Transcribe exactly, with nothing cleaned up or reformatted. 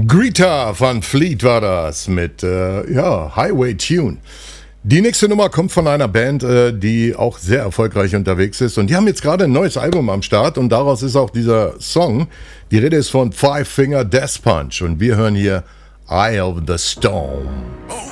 Greta van Fleet war das mit äh, ja, Highway Tune. Die nächste Nummer kommt von einer Band, äh, die auch sehr erfolgreich unterwegs ist. Und die haben jetzt gerade ein neues Album am Start und daraus ist auch dieser Song. Die Rede ist von Five Finger Death Punch und wir hören hier Eye of the Storm.